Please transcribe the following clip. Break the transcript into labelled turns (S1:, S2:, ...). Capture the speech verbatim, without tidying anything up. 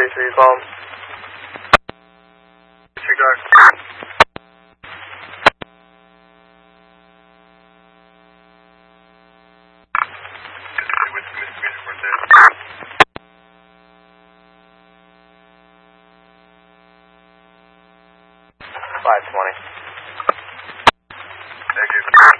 S1: place where you calling? Disregard. five twenty. Thank you.